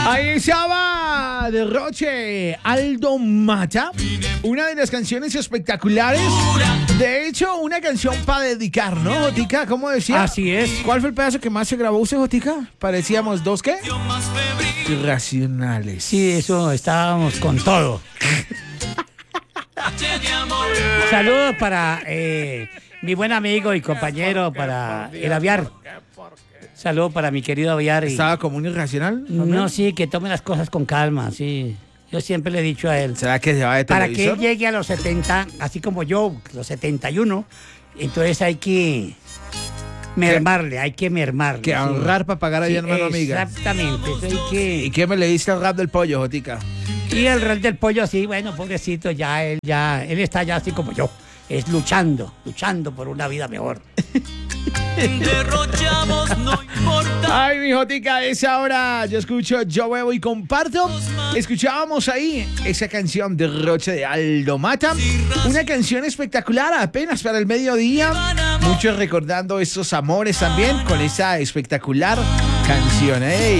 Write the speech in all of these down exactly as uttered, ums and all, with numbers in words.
Ahí estaba Derroche, Aldo Mata, una de las canciones espectaculares. De hecho, una canción para dedicar, ¿no, Jotica? ¿Cómo decía? Así es. ¿Cuál fue el pedazo que más se grabó usted, Jotica? Parecíamos dos, ¿qué? Irracionales. Sí, eso, estábamos con todo. Saludos para eh, mi buen amigo y compañero, para el Aviar. Saludos para mi querido Aviar. Y... ¿Estaba como un irracional? No, sí, que tome las cosas con calma, sí. Yo siempre le he dicho a él. ¿Será que se va de Para televisor? que él llegue a los setenta, así como yo, los setenta y uno, entonces hay que mermarle, hay que mermarle. Que ahorrar sí. Para pagar a sí, hermano amiga. Exactamente, eso hay que... ¿Y qué me le diste al rap del pollo, Jotica? Y el rap del pollo, sí, bueno, pobrecito, ya él, ya, él está ya así como yo. Es luchando, luchando por una vida mejor. Derrochamos, no importa. Ay, mi Jotica, esa hora yo escucho, yo bebo y comparto. Escuchábamos ahí esa canción Derroche de Aldo Mata. Una canción espectacular apenas para el mediodía. Muchos recordando esos amores también con esa espectacular canción, ¿eh?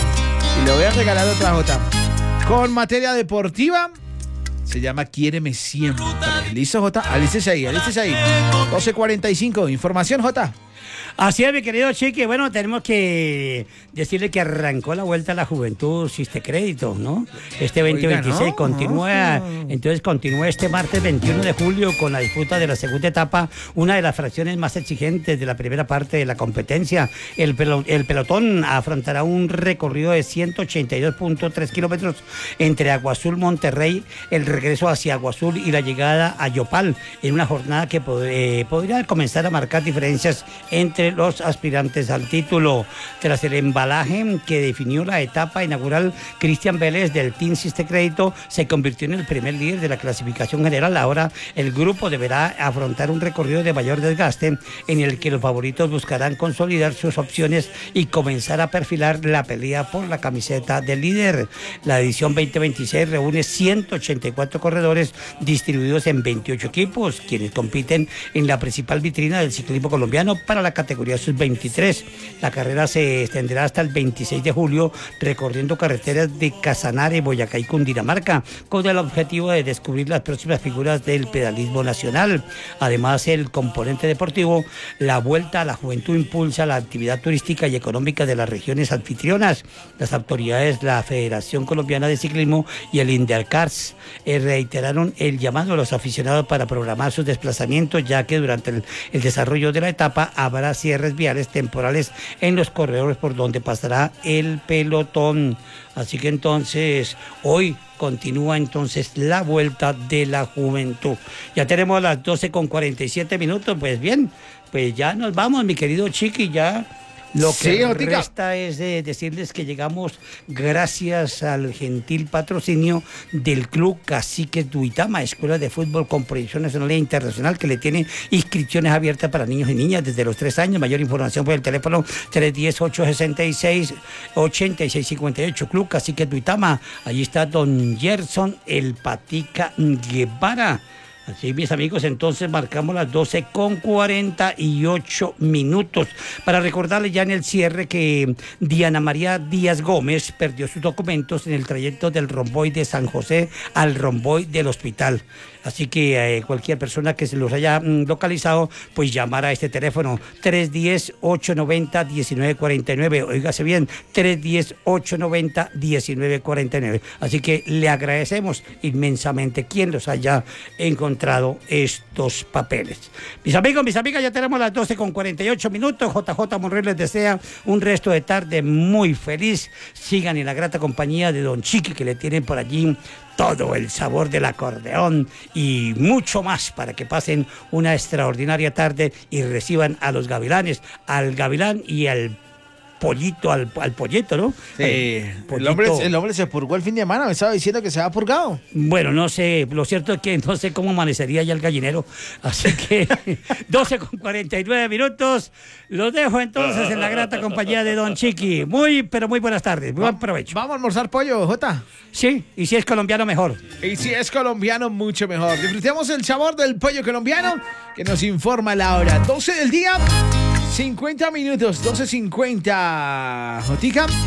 Y, y le voy a regalar otra Jota. Con materia deportiva. Se llama Quiéreme Siempre. ¿Listo, Jota? Alístese ahí, alístese ahí. doce cuarenta y cinco. Información, Jota. Así es, mi querido Chiqui. Bueno, tenemos que decirle que arrancó la Vuelta a la Juventud Siste Crédito, ¿no? Este veinte veintiséis Oiga, ¿no? continúa, no. entonces continúa este martes veintiuno de julio con la disputa de la segunda etapa, una de las fracciones más exigentes de la primera parte de la competencia. El, pelo, el pelotón afrontará un recorrido de ciento ochenta y dos punto tres kilómetros entre Agua Azul, Monterrey, el regreso hacia Agua Azul y la llegada a Yopal, en una jornada que pod eh, podría comenzar a marcar diferencias entre los aspirantes al título. Tras el embalaje que definió la etapa inaugural, Cristian Vélez del Team Siste Crédito se convirtió en el primer líder de la clasificación general. Ahora el grupo deberá afrontar un recorrido de mayor desgaste en el que los favoritos buscarán consolidar sus opciones y comenzar a perfilar la pelea por la camiseta del líder. La edición veinte veintiséis reúne ciento ochenta y cuatro corredores distribuidos en veintiocho equipos, quienes compiten en la principal vitrina del ciclismo colombiano para la categoría sub veintitrés. La carrera se extenderá hasta el veintiséis de julio, recorriendo carreteras de Casanare, Boyacá y Cundinamarca, con el objetivo de descubrir las próximas figuras del pedalismo nacional. Además, el componente deportivo, la Vuelta a la Juventud impulsa la actividad turística y económica de las regiones anfitrionas. Las autoridades, la Federación Colombiana de Ciclismo y el Indercars eh, reiteraron el llamado a los aficionados para programar sus desplazamientos, ya que durante el, el desarrollo de la etapa habrá cierres viales temporales en los corredores por donde pasará el pelotón. Así que entonces hoy continúa entonces la Vuelta de la Juventud. Ya tenemos las doce con cuarenta y siete minutos. Pues bien, pues ya nos vamos, mi querido Chiqui, ya. Lo que sí, resta es de decirles que llegamos gracias al gentil patrocinio del Club Caciques Duitama, escuela de fútbol con proyección nacional e internacional, que le tiene inscripciones abiertas para niños y niñas desde los tres años. Mayor información por el teléfono tres uno cero, ocho seis seis, ocho seis cinco ocho. Club Caciques Duitama. Allí está don Gerson El Patica Guevara. Así, mis amigos, entonces marcamos las doce con cuarenta y ocho minutos. Para recordarles ya en el cierre que Diana María Díaz Gómez perdió sus documentos en el trayecto del romboy de San José al romboy del hospital. Así que eh, cualquier persona que se los haya mm, localizado, pues llamar a este teléfono tres uno cero, ocho nueve cero, uno nueve cuatro nueve. Óigase bien, tres uno cero, ocho nueve cero, uno nueve cuatro nueve. Así que le agradecemos inmensamente quien los haya encontrado estos papeles. Mis amigos, mis amigas, ya tenemos las doce con cuarenta y ocho minutos. J J Monreal les desea un resto de tarde muy feliz. Sigan en la grata compañía de don Chiqui, que le tienen por allí todo el sabor del acordeón y mucho más para que pasen una extraordinaria tarde y reciban a los gavilanes, al gavilán y al pollito, al, al pollito, ¿no? Sí, el hombre, el hombre se purgó el fin de semana, me estaba diciendo que se ha purgado. Bueno, no sé, lo cierto es que no sé cómo amanecería ya el gallinero, así que doce con cuarenta y nueve minutos, los dejo entonces en la grata compañía de don Chiqui. Muy, pero muy buenas tardes, muy buen provecho. ¿Vamos a almorzar pollo, Jota? Sí, y si es colombiano, mejor. Y si es colombiano, mucho mejor. Disfrutemos el sabor del pollo colombiano que nos informa la hora. doce del día, cincuenta minutos, doce cincuenta. Jotica,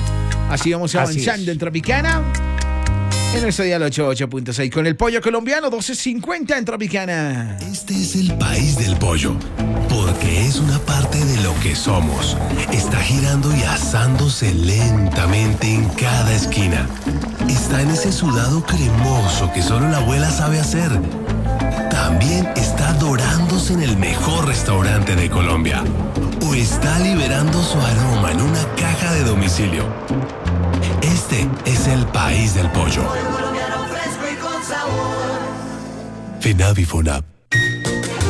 Así vamos avanzando en Tropicana. En nuestro dial ochenta y ocho punto seis con el pollo colombiano, doce cincuenta en Tropicana. Este es el país del pollo, porque es una parte de lo que somos. Está girando y asándose lentamente en cada esquina. Está en ese sudado cremoso que solo la abuela sabe hacer. También está dorándose en el mejor restaurante de Colombia. O está liberando su aroma en una caja de domicilio. Este es el país del pollo. Finavi Funab.